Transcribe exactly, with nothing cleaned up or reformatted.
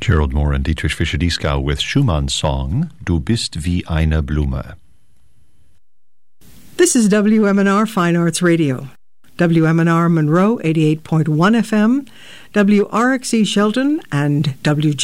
Gerald Moore and Dietrich Fischer-Dieskau with Schumann's song, Du bist wie eine Blume. This is W M N R Fine Arts Radio. W M N R Monroe, eighty-eight point one F M, W R X E Shelton, and W G